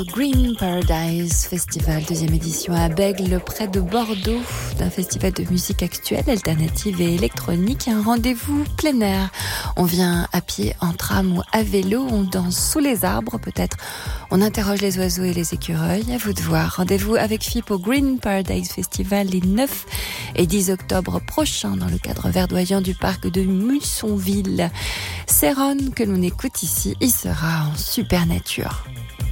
Green Paradise Festival, deuxième édition à Bègle, près de Bordeaux, d'un festival de musique actuelle, alternative et électronique. Un rendez-vous plein air. On vient à pied, en tram ou à vélo, on danse sous les arbres peut-être. On interroge les oiseaux et les écureuils. À vous de voir. Rendez-vous avec FIP au Green Paradise Festival les 9 et 10 octobre prochains dans le cadre verdoyant du parc de Mussonville. C'est Ron que l'on écoute ici. Il sera en super nature.